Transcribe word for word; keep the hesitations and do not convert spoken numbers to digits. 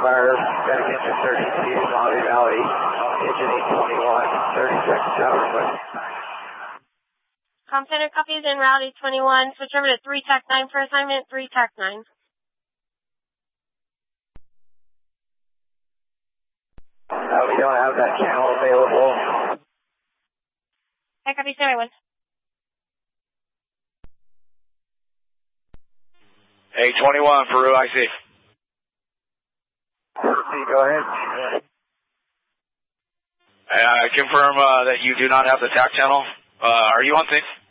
fire, got to get to thirty feet in Lobby Valley, engine eight twenty-one, thirty seconds out request. Com Center copies in route eight twenty-one, switch over to three T A C nine for assignment, three T A C nine. Uh, we don't have that channel available. I copy seven one. eight twenty-one, Peru, I see. Go ahead. I confirm uh, that you do not have the T A C channel. Uh, are you on sync?